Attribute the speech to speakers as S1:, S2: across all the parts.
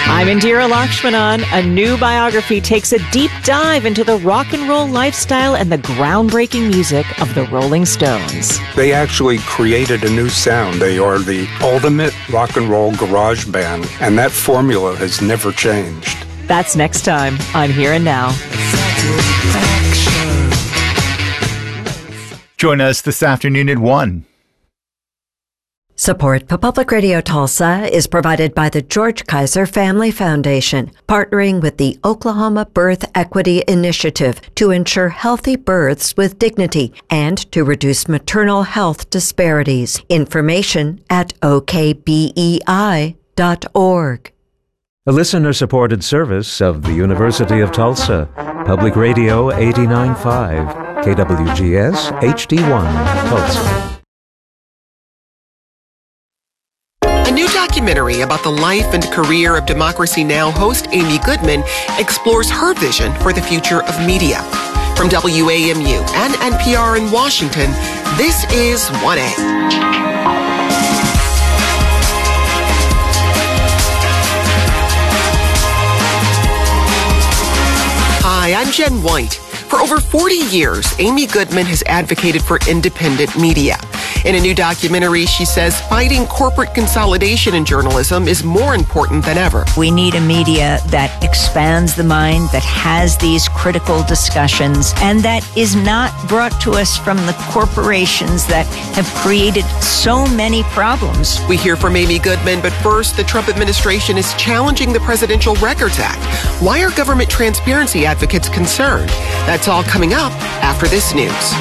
S1: I'm Indira Lakshmanan. A new biography takes a deep dive into the rock and roll lifestyle and the groundbreaking music of the Rolling Stones.
S2: They actually created a new sound. They are the ultimate rock and roll garage band, and that formula has never changed.
S1: That's next time on Here and Now.
S3: Join us this afternoon at 1.
S4: Support for Public Radio Tulsa is provided by the George Kaiser Family Foundation, partnering with the Oklahoma Birth Equity Initiative to ensure healthy births with dignity and to reduce maternal health disparities. Information at okbei.org.
S5: A listener-supported service of the University of Tulsa, Public Radio 89.5, KWGS HD1, Tulsa.
S6: A new documentary about the life and career of Democracy Now! Host Amy Goodman explores her vision for the future of media. From WAMU and NPR in Washington, this is 1A. Hi, I'm Jen White. For over 40 years, Amy Goodman has advocated for independent media. In a new documentary, she says fighting corporate consolidation in journalism is more important than ever.
S7: We need a media that expands the mind, that has these critical discussions, and that is not brought to us from the corporations that have created so many problems.
S6: We hear from Amy Goodman, but first, the Trump administration is challenging the Presidential Records Act. Why are government transparency advocates concerned? That's all coming up after this news.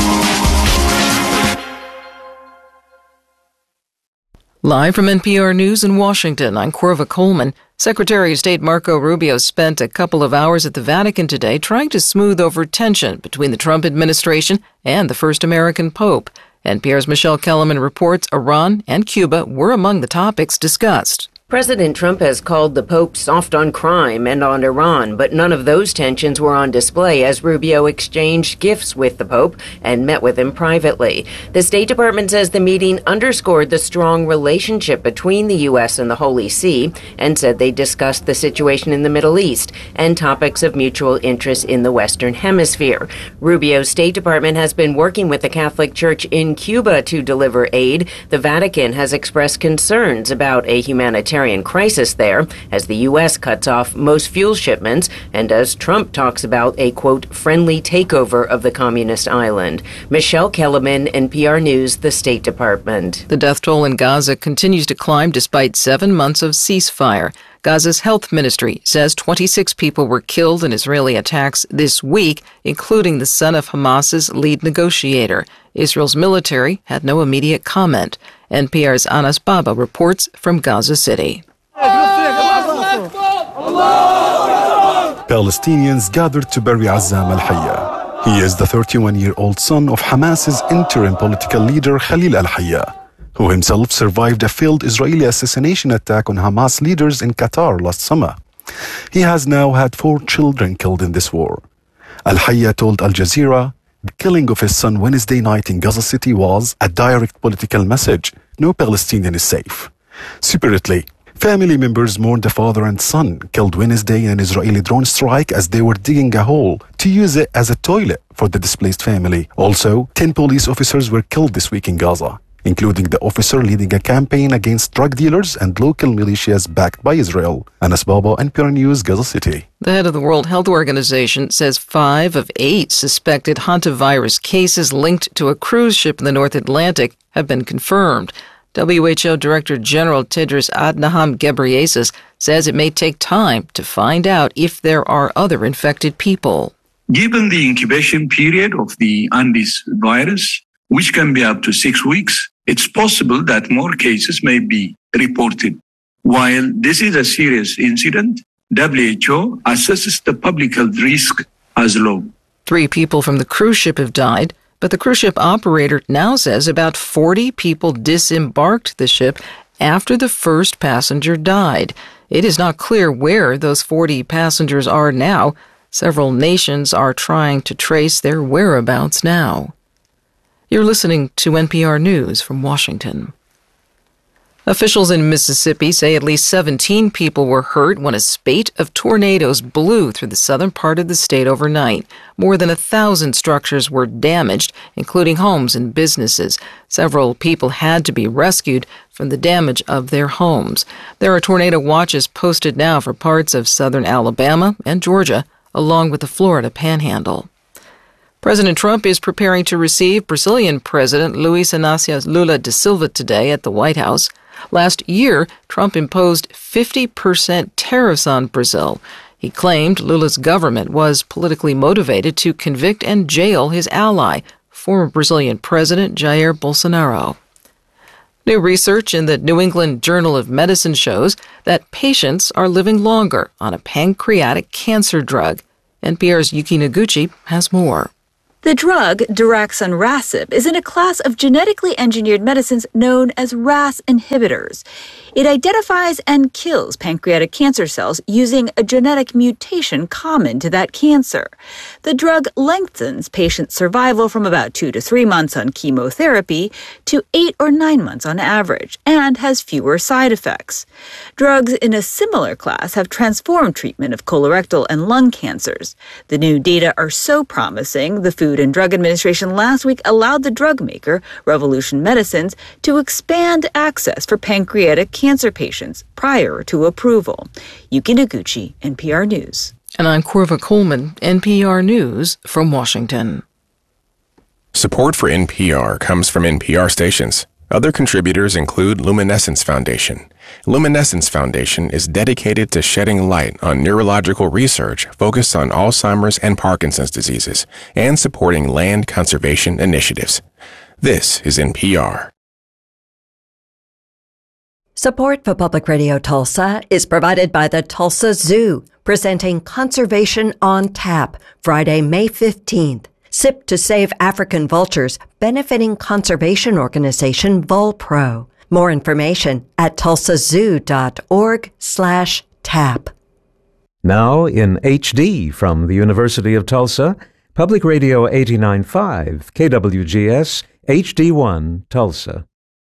S8: Live from NPR News in Washington, I'm Corva Coleman. Secretary of State Marco Rubio spent a couple of hours at the Vatican today trying to smooth over tension between the Trump administration and the first American Pope. NPR's Michelle Kellerman reports Iran and Cuba were among the topics discussed.
S9: President Trump has called the Pope soft on crime and on Iran, but none of those tensions were on display as Rubio exchanged gifts with the Pope and met with him privately. The State Department says the meeting underscored the strong relationship between the U.S. and the Holy See and said they discussed the situation in the Middle East and topics of mutual interest in the Western Hemisphere. Rubio's State Department has been working with the Catholic Church in Cuba to deliver aid. The Vatican has expressed concerns about a humanitarian crisis there as the U.S. cuts off most fuel shipments and as Trump talks about a, quote, friendly takeover of the communist island. Michelle Kellerman, NPR News, the State Department.
S8: The death toll in Gaza continues to climb despite 7 months of ceasefire. Gaza's health ministry says 26 people were killed in Israeli attacks this week, including the son of Hamas's lead negotiator. Israel's military had no immediate comment. NPR's Anas Baba reports from Gaza City.
S10: Palestinians gathered to bury Azzam al-Hayya. He is the 31-year-old son of Hamas's interim political leader Khalil al-Hayya, who himself survived a failed Israeli assassination attack on Hamas leaders in Qatar last summer. He has now had 4 children killed in this war. Al-Hayya told Al Jazeera the killing of his son Wednesday night in Gaza City was a direct political message. No Palestinian is safe. Separately, family members mourned the father and son killed Wednesday in an Israeli drone strike as they were digging a hole to use it as a toilet for the displaced family. Also, 10 police officers were killed this week in Gaza, including the officer leading a campaign against drug dealers and local militias backed by Israel. Anas Baba, NPR News, Gaza City.
S8: The head of the World Health Organization says 5 of 8 suspected hantavirus cases linked to a cruise ship in the North Atlantic have been confirmed. WHO Director General Tedros Adhanom Ghebreyesus says it may take time to find out if there are other infected people.
S11: Given the incubation period of the Andes virus, which can be up to 6 weeks, it's possible that more cases may be reported. While this is a serious incident, WHO assesses the public health risk as low.
S8: 3 people from the cruise ship have died, but the cruise ship operator now says about 40 people disembarked the ship after the first passenger died. It is not clear where those 40 passengers are now. Several nations are trying to trace their whereabouts now. You're listening to NPR News from Washington. Officials in Mississippi say at least 17 people were hurt when a spate of tornadoes blew through the southern part of the state overnight. More than 1,000 structures were damaged, including homes and businesses. Several people had to be rescued from the damage of their homes. There are tornado watches posted now for parts of southern Alabama and Georgia, along with the Florida Panhandle. President Trump is preparing to receive Brazilian President Luiz Inácio Lula da Silva today at the White House. Last year, Trump imposed 50% tariffs on Brazil. He claimed Lula's government was politically motivated to convict and jail his ally, former Brazilian President Jair Bolsonaro. New research in the New England Journal of Medicine shows that patients are living longer on a pancreatic cancer drug. NPR's Yuki Noguchi has more.
S12: The drug, daraxonrasib, is in a class of genetically engineered medicines known as RAS inhibitors. It identifies and kills pancreatic cancer cells using a genetic mutation common to that cancer. The drug lengthens patient survival from about 2 to 3 months on chemotherapy to 8 or 9 months on average, and has fewer side effects. Drugs in a similar class have transformed treatment of colorectal and lung cancers. The new data are so promising, the Food and Drug Administration last week allowed the drug maker, Revolution Medicines, to expand access for pancreatic cancer patients prior to approval. Yuki Noguchi, NPR News.
S8: And I'm Corva Coleman, NPR News from Washington.
S13: Support for NPR comes from NPR stations. Other contributors include Luminescence Foundation. Luminescence Foundation is dedicated to shedding light on neurological research focused on Alzheimer's and Parkinson's diseases and supporting land conservation initiatives. This is NPR.
S4: Support for Public Radio Tulsa is provided by the Tulsa Zoo, presenting Conservation on Tap, Friday, May 15th. Sip to Save African Vultures, benefiting conservation organization Vulpro. More information at tulsazoo.org/tap.
S5: Now in HD from the University of Tulsa, Public Radio 89.5, KWGS, HD1, Tulsa.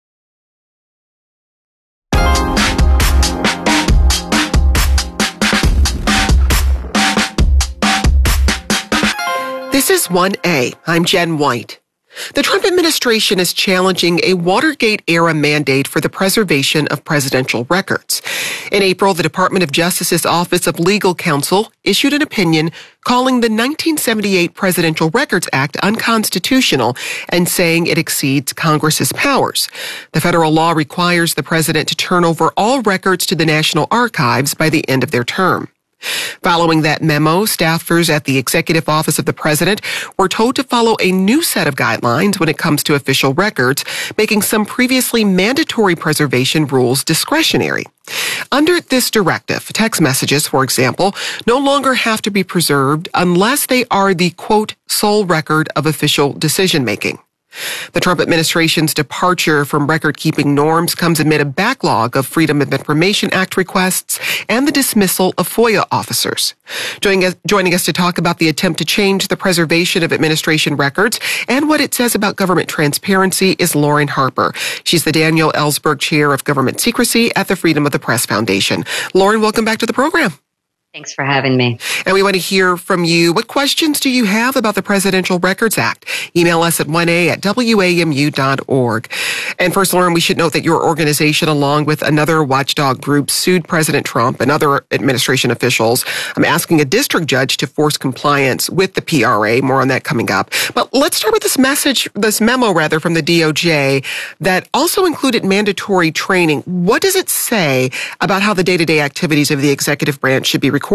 S6: This is 1A. I'm Jen White. The Trump administration is challenging a Watergate-era mandate for the preservation of presidential records. In April, the Department of Justice's Office of Legal Counsel issued an opinion calling the 1978 Presidential Records Act unconstitutional and saying it exceeds Congress's powers. The federal law requires the president to turn over all records to the National Archives by the end of their term. Following that memo, staffers at the Executive Office of the President were told to follow a new set of guidelines when it comes to official records, making some previously mandatory preservation rules discretionary. Under this directive, text messages, for example, no longer have to be preserved unless they are the, quote, sole record of official decision-making. The Trump administration's departure from record-keeping norms comes amid a backlog of Freedom of Information Act requests and the dismissal of FOIA officers. Joining us to talk about the attempt to change the preservation of administration records and what it says about government transparency is Lauren Harper. She's the Daniel Ellsberg Chair of Government Secrecy at the Freedom of the Press Foundation. Lauren, welcome back to the program.
S14: Thanks for having me.
S6: And we want to hear from you. What questions do you have about the Presidential Records Act? Email us at 1a@wamu.org. And first, Lauren, we should note that your organization, along with another watchdog group, sued President Trump and other administration officials. I'm asking a district judge to force compliance with the PRA. More on that coming up. But let's start with this memo from the DOJ that also included mandatory training. What does it say about how the day-to-day activities of the executive branch should be recorded?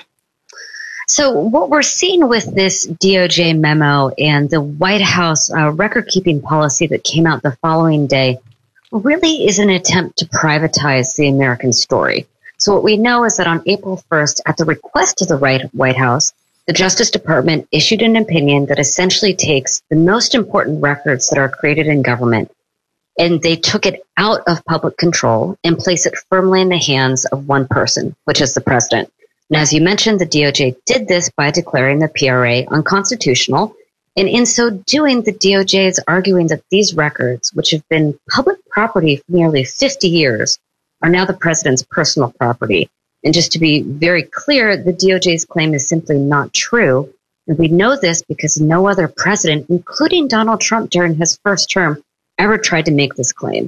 S14: So what we're seeing with this DOJ memo and the White House record-keeping policy that came out the following day really is an attempt to privatize the American story. So what we know is that on April 1st, at the request of the White House, the Justice Department issued an opinion that essentially takes the most important records that are created in government, and they took it out of public control and placed it firmly in the hands of one person, which is the president. And as you mentioned, the DOJ did this by declaring the PRA unconstitutional. And in so doing, the DOJ is arguing that these records, which have been public property for nearly 50 years are now the president's personal property. And just to be very clear, the DOJ's claim is simply not true. And we know this because no other president, including Donald Trump during his first term, ever tried to make this claim.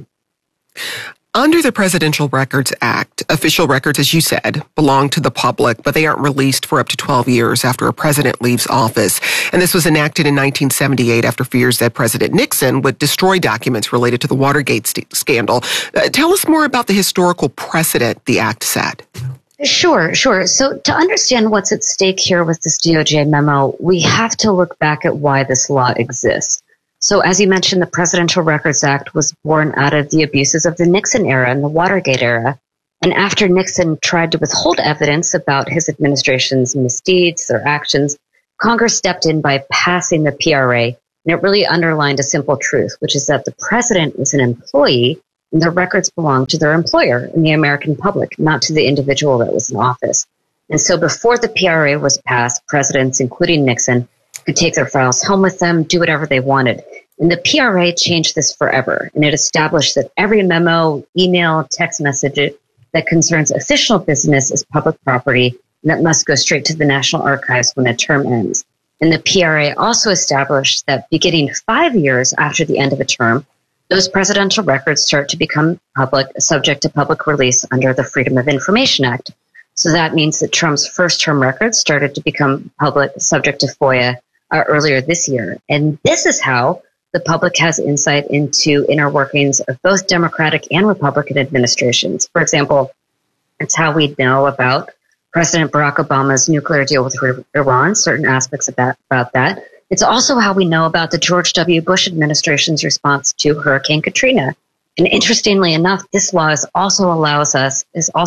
S6: Under the Presidential Records Act, official records, as you said, belong to the public, but they aren't released for up to 12 years after a president leaves office. And this was enacted in 1978 after fears that President Nixon would destroy documents related to the Watergate scandal. Tell us more about the historical precedent the act set.
S14: Sure. So to understand what's at stake here with this DOJ memo, we have to look back at why this law exists. So as you mentioned, the Presidential Records Act was born out of the abuses of the Nixon era and the Watergate era. And after Nixon tried to withhold evidence about his administration's misdeeds, their actions, Congress stepped in by passing the PRA. And it really underlined a simple truth, which is that the president is an employee and the records belong to their employer and the American public, not to the individual that was in office. And so before the PRA was passed, presidents, including Nixon, could take their files home with them, do whatever they wanted. And the PRA changed this forever. And it established that every memo, email, text message that concerns official business is public property and that must go straight to the National Archives when a term ends. And the PRA also established that beginning 5 years after the end of a term, those presidential records start to become public, subject to public release under the Freedom of Information Act. So that means that Trump's first term records started to become public, subject to FOIA earlier this year. And this is how the public has insight into inner workings of both Democratic and Republican administrations. For example, it's how we know about President Barack Obama's nuclear deal with Iran, certain aspects about that. It's also how we know about the George W. Bush administration's response to Hurricane Katrina. And interestingly enough, this law also allows us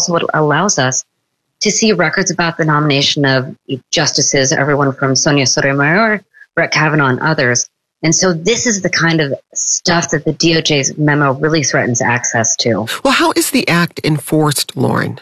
S14: to see records about the nomination of justices, everyone from Sonia Sotomayor, Brett Kavanaugh, and others. And so this is the kind of stuff that the DOJ's memo really threatens access to.
S6: Well, how is the act enforced, Lauren?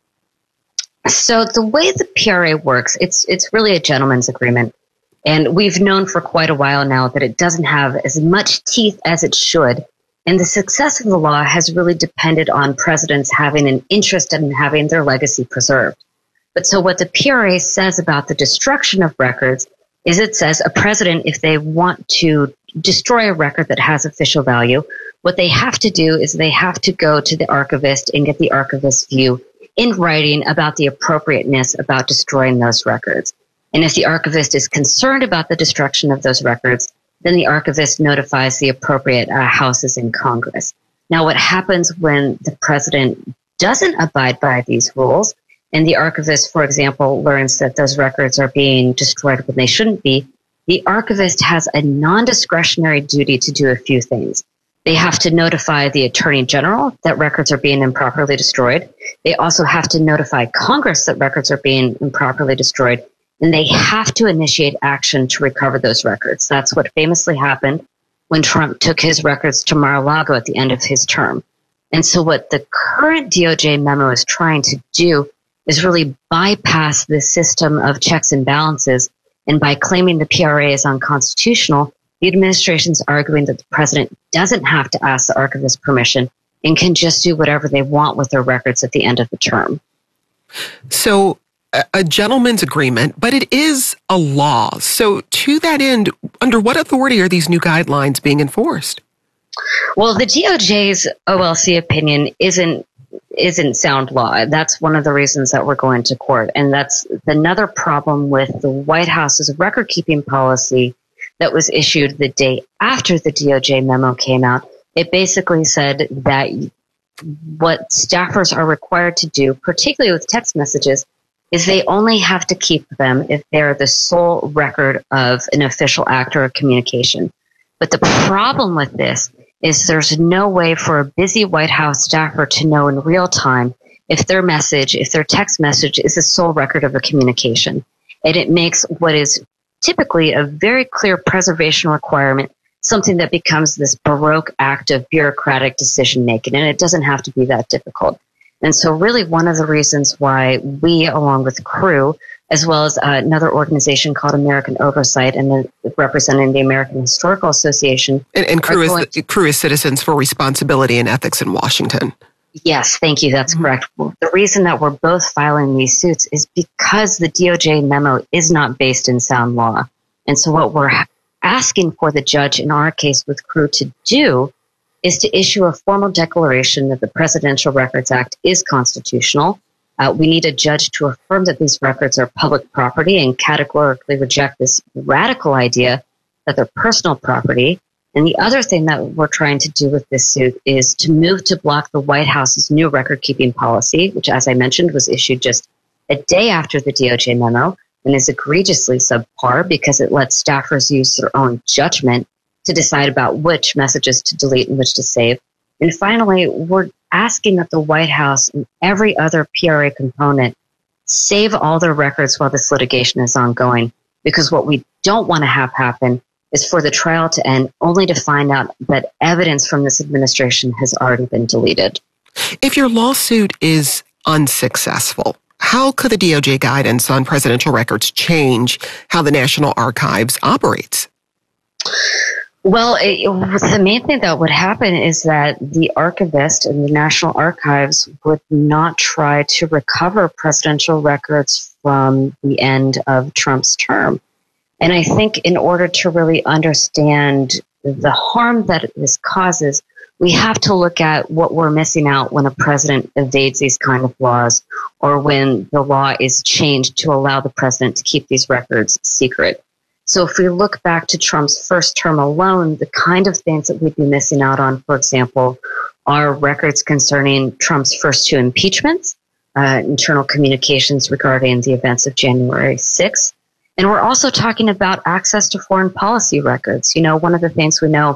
S14: So the way the PRA works, it's really a gentleman's agreement. And we've known for quite a while now that it doesn't have as much teeth as it should. And the success of the law has really depended on presidents having an interest in having their legacy preserved. But so what the PRA says about the destruction of records is it says a president, if they want to destroy a record that has official value, what they have to do is they have to go to the archivist and get the archivist's view in writing about the appropriateness about destroying those records. And if the archivist is concerned about the destruction of those records, then the archivist notifies the appropriate houses in Congress. Now, what happens when the president doesn't abide by these rules, and the archivist, for example, learns that those records are being destroyed when they shouldn't be, the archivist has a non-discretionary duty to do a few things. They have to notify the Attorney General that records are being improperly destroyed. They also have to notify Congress that records are being improperly destroyed. And they have to initiate action to recover those records. That's what famously happened when Trump took his records to Mar-a-Lago at the end of his term. And so what the current DOJ memo is trying to do is really bypass this system of checks and balances. And by claiming the PRA is unconstitutional, the administration's arguing that the president doesn't have to ask the archivist permission and can just do whatever they want with their records at the end of the term.
S6: So a gentleman's agreement, but it is a law. So to that end, under what authority are these new guidelines being enforced?
S14: Well, the DOJ's OLC opinion isn't sound law. That's one of the reasons that we're going to court. And that's another problem with the White House's record-keeping policy that was issued the day after the DOJ memo came out. It basically said that what staffers are required to do, particularly with text messages, is they only have to keep them if they're the sole record of an official act or a communication. But the problem with this is there's no way for a busy White House staffer to know in real time if their text message is the sole record of a communication. And it makes what is typically a very clear preservation requirement something that becomes this baroque act of bureaucratic decision making. And it doesn't have to be that difficult. And so really one of the reasons why we, along with Crew, as well as another organization called American Oversight and representing the American Historical Association.
S6: And Crew is Citizens for Responsibility and Ethics in Washington.
S14: Yes, thank you. That's correct. The reason that we're both filing these suits is because the DOJ memo is not based in sound law. And so what we're asking for the judge in our case with Crew to do is to issue a formal declaration that the Presidential Records Act is constitutional. We need a judge to affirm that these records are public property and categorically reject this radical idea that they're personal property. And the other thing that we're trying to do with this suit is to move to block the White House's new record-keeping policy, which, as I mentioned, was issued just a day after the DOJ memo and is egregiously subpar because it lets staffers use their own judgment to decide about which messages to delete and which to save. And finally, we're asking that the White House and every other PRA component save all their records while this litigation is ongoing, because what we don't want to have happen is for the trial to end only to find out that evidence from this administration has already been deleted.
S6: If your lawsuit is unsuccessful, how could the DOJ guidance on presidential records change how the National Archives operates?
S14: Well, the main thing that would happen is that the archivist and the National Archives would not try to recover presidential records from the end of Trump's term. And I think in order to really understand the harm that this causes, we have to look at what we're missing out when a president evades these kind of laws or when the law is changed to allow the president to keep these records secret. So if we look back to Trump's first term alone, the kind of things that we'd be missing out on, for example, are records concerning Trump's first two impeachments, internal communications regarding the events of January 6th. And we're also talking about access to foreign policy records. You know, one of the things we know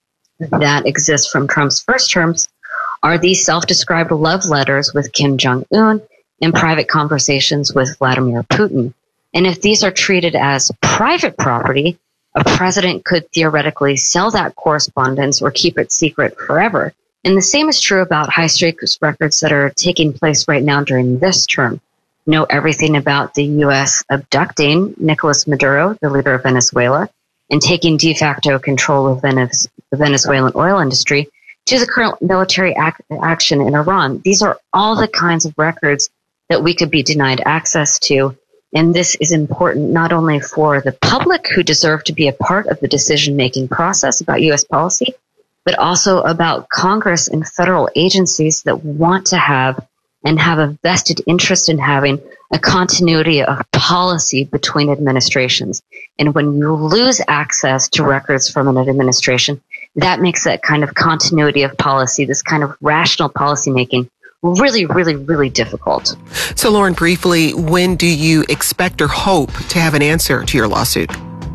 S14: that exists from Trump's first terms are these self-described love letters with Kim Jong-un and private conversations with Vladimir Putin. And if these are treated as private property, a president could theoretically sell that correspondence or keep it secret forever. And the same is true about high-stakes records that are taking place right now during this term. Know everything about the U.S. abducting Nicolas Maduro, the leader of Venezuela, and taking de facto control of the Venezuelan oil industry, to the current military action in Iran. These are all the kinds of records that we could be denied access to. And this is important not only for the public who deserve to be a part of the decision-making process about U.S. policy, but also about Congress and federal agencies that want to have and have a vested interest in having a continuity of policy between administrations. And when you lose access to records from an administration, that makes that kind of continuity of policy, this kind of rational policymaking, really, really, really difficult.
S6: So, Lauren, briefly, when do you expect or hope to have an answer to your lawsuit?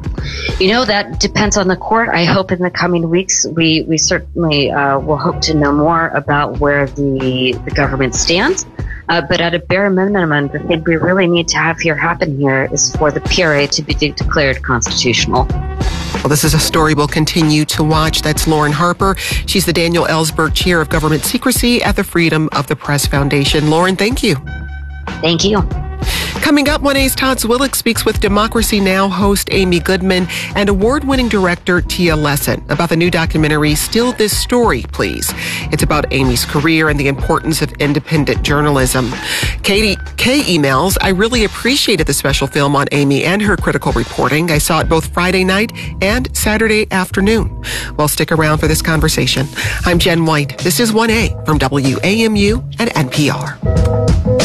S14: You know, that depends on the court. I hope in the coming weeks we certainly will hope to know more about where the government stands. But at a bare minimum, the thing we really need to have happen here is for the PRA to be declared constitutional.
S6: Well, this is a story we'll continue to watch. That's Lauren Harper. She's the Daniel Ellsberg Chair of Government Secrecy at the Freedom of the Press Foundation. Lauren, thank you.
S14: Thank you.
S6: Coming up, 1A's Todd Zwillich speaks with Democracy Now! Host Amy Goodman and award-winning director Tia Lessin about the new documentary, Still This Story, Please. It's about Amy's career and the importance of independent journalism. Katie K emails, I really appreciated the special film on Amy and her critical reporting. I saw it both Friday night and Saturday afternoon. Well, stick around for this conversation. I'm Jen White. This is 1A from WAMU and NPR.